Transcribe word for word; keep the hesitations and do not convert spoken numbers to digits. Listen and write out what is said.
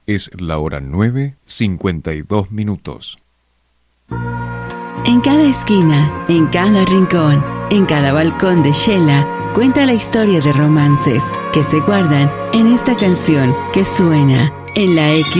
Es la hora nueve, cincuenta y dos minutos. En cada esquina, en cada rincón, en cada balcón de Shela, cuenta la historia de romances que se guardan en esta canción que suena en la X.